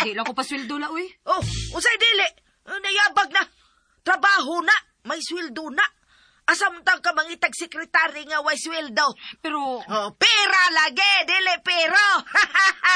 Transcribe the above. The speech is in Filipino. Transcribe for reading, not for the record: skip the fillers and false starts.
Di lang ko pasweldo la, uy. Oh, usay dili. Nayabag na. Trabaho na. May sweldo na. Asamtang ka mangitag sekretary nga way sweldo. Pero... Oh, pera lagi, dili pero.